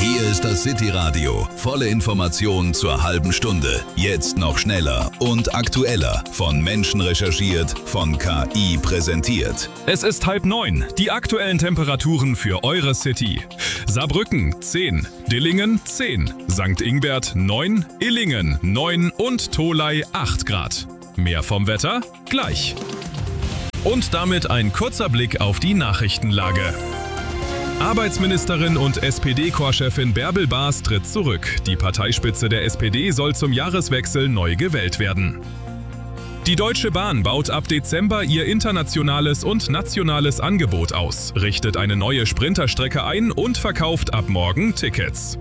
Hier ist das City Radio. Volle Informationen zur halben Stunde. Jetzt noch schneller und aktueller. Von Menschen recherchiert, von KI präsentiert. Es ist 8:30. Die aktuellen Temperaturen für eure City. Saarbrücken 10, Dillingen 10, St. Ingbert 9, Illingen 9 und Tholey 8 Grad. Mehr vom Wetter gleich. Und damit ein kurzer Blick auf die Nachrichtenlage. Arbeitsministerin und SPD-Korpschefin Bärbel Baas tritt zurück. Die Parteispitze der SPD soll zum Jahreswechsel neu gewählt werden. Die Deutsche Bahn baut ab Dezember ihr internationales und nationales Angebot aus, richtet eine neue Sprinterstrecke ein und verkauft ab morgen Tickets.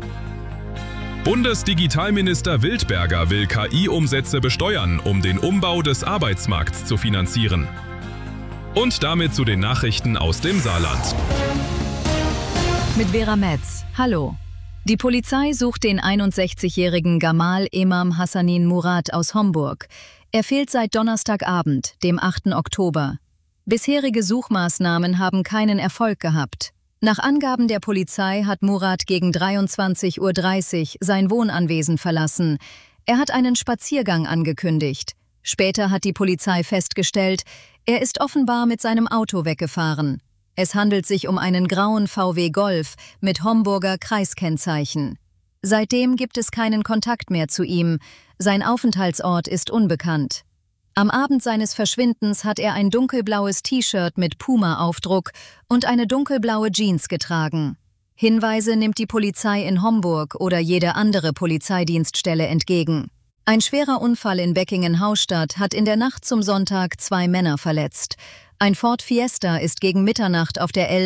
Bundesdigitalminister Wildberger will KI-Umsätze besteuern, um den Umbau des Arbeitsmarkts zu finanzieren. Und damit zu den Nachrichten aus dem Saarland. Mit Vera Metz. Hallo. Die Polizei sucht den 61-jährigen Gamal Emam Hassanin Murat aus Homburg. Er fehlt seit Donnerstagabend, dem 8. Oktober. Bisherige Suchmaßnahmen haben keinen Erfolg gehabt. Nach Angaben der Polizei hat Murat gegen 23:30 Uhr sein Wohnanwesen verlassen. Er hat einen Spaziergang angekündigt. Später hat die Polizei festgestellt, er ist offenbar mit seinem Auto weggefahren. Es handelt sich um einen grauen VW Golf mit Homburger Kreiskennzeichen. Seitdem gibt es keinen Kontakt mehr zu ihm. Sein Aufenthaltsort ist unbekannt. Am Abend seines Verschwindens hat er ein dunkelblaues T-Shirt mit Puma-Aufdruck und eine dunkelblaue Jeans getragen. Hinweise nimmt die Polizei in Homburg oder jede andere Polizeidienststelle entgegen. Ein schwerer Unfall in Beckingen-Haustadt hat in der Nacht zum Sonntag 2 Männer verletzt. Ein Ford Fiesta ist gegen Mitternacht auf der L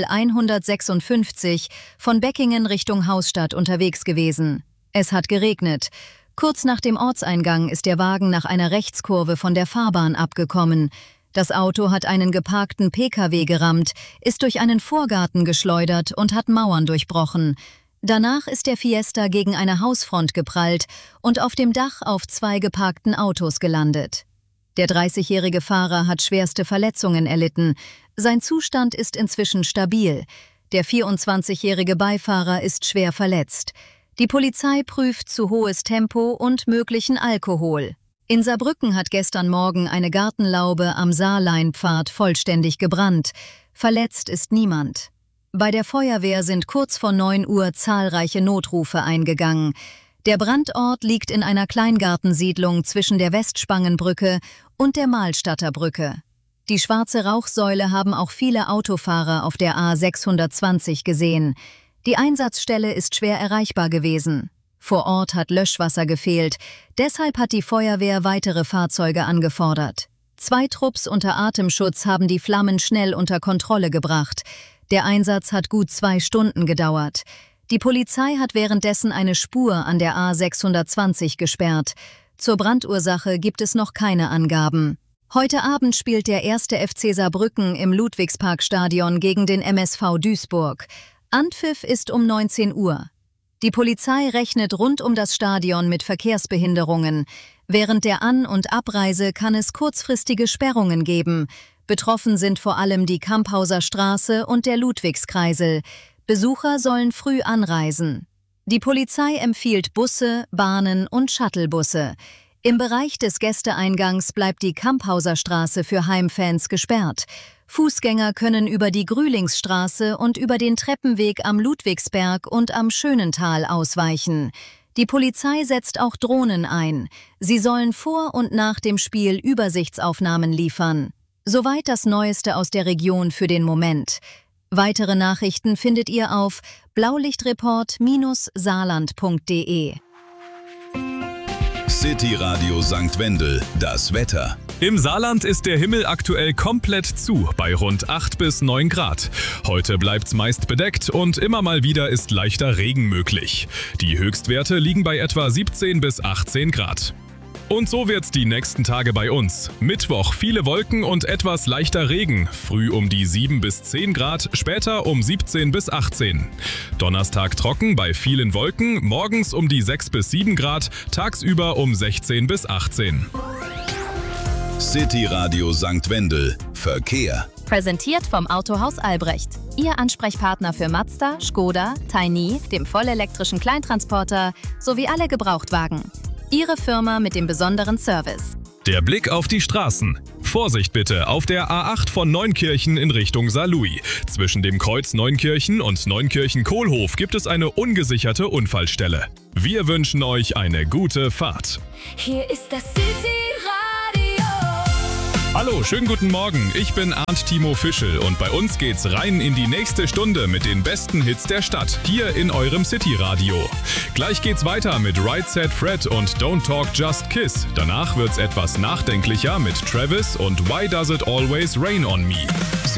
156 von Beckingen Richtung Hausstadt unterwegs gewesen. Es hat geregnet. Kurz nach dem Ortseingang ist der Wagen nach einer Rechtskurve von der Fahrbahn abgekommen. Das Auto hat einen geparkten PKW gerammt, ist durch einen Vorgarten geschleudert und hat Mauern durchbrochen. Danach ist der Fiesta gegen eine Hausfront geprallt und auf dem Dach auf 2 geparkten Autos gelandet. Der 30-jährige Fahrer hat schwerste Verletzungen erlitten. Sein Zustand ist inzwischen stabil. Der 24-jährige Beifahrer ist schwer verletzt. Die Polizei prüft zu hohes Tempo und möglichen Alkohol. In Saarbrücken hat gestern Morgen eine Gartenlaube am Saarleinpfad vollständig gebrannt. Verletzt ist niemand. Bei der Feuerwehr sind kurz vor 9 Uhr zahlreiche Notrufe eingegangen. Der Brandort liegt in einer Kleingartensiedlung zwischen der Westspangenbrücke und der Mahlstadter Brücke. Die schwarze Rauchsäule haben auch viele Autofahrer auf der A 620 gesehen. Die Einsatzstelle ist schwer erreichbar gewesen. Vor Ort hat Löschwasser gefehlt, deshalb hat die Feuerwehr weitere Fahrzeuge angefordert. 2 Trupps unter Atemschutz haben die Flammen schnell unter Kontrolle gebracht. Der Einsatz hat gut 2 Stunden gedauert. Die Polizei hat währenddessen eine Spur an der A 620 gesperrt. Zur Brandursache gibt es noch keine Angaben. Heute Abend spielt der 1. FC Saarbrücken im Ludwigsparkstadion gegen den MSV Duisburg. Anpfiff ist um 19 Uhr. Die Polizei rechnet rund um das Stadion mit Verkehrsbehinderungen. Während der An- und Abreise kann es kurzfristige Sperrungen geben. Betroffen sind vor allem die Kamphauser Straße und der Ludwigskreisel. Besucher sollen früh anreisen. Die Polizei empfiehlt Busse, Bahnen und Shuttlebusse. Im Bereich des Gästeeingangs bleibt die Kamphauser Straße für Heimfans gesperrt. Fußgänger können über die Grühlingsstraße und über den Treppenweg am Ludwigsberg und am Schönental ausweichen. Die Polizei setzt auch Drohnen ein. Sie sollen vor und nach dem Spiel Übersichtsaufnahmen liefern. Soweit das Neueste aus der Region für den Moment. Weitere Nachrichten findet ihr auf blaulichtreport-saarland.de. City Radio St. Wendel, das Wetter. Im Saarland ist der Himmel aktuell komplett zu, bei rund 8 bis 9 Grad. Heute bleibt's meist bedeckt und immer mal wieder ist leichter Regen möglich. Die Höchstwerte liegen bei etwa 17 bis 18 Grad. Und so wird's die nächsten Tage bei uns. Mittwoch viele Wolken und etwas leichter Regen. Früh um die 7 bis 10 Grad, später um 17 bis 18. Donnerstag trocken bei vielen Wolken, morgens um die 6 bis 7 Grad, tagsüber um 16 bis 18. City Radio St. Wendel. Verkehr. Präsentiert vom Autohaus Albrecht. Ihr Ansprechpartner für Mazda, Škoda, Tiny, dem vollelektrischen Kleintransporter sowie alle Gebrauchtwagen. Ihre Firma mit dem besonderen Service. Der Blick auf die Straßen. Vorsicht bitte auf der A8 von Neunkirchen in Richtung Saarlouis. Zwischen dem Kreuz Neunkirchen und Neunkirchen-Kohlhof gibt es eine ungesicherte Unfallstelle. Wir wünschen euch eine gute Fahrt. Hier ist das City-Radio. Hallo, schönen guten Morgen. Ich bin Arndt Timo Fischel und bei uns geht's rein in die nächste Stunde mit den besten Hits der Stadt, hier in eurem City-Radio. Gleich geht's weiter mit Right Said Fred und Don't Talk Just Kiss. Danach wird's etwas nachdenklicher mit Travis und Why Does It Always Rain on Me.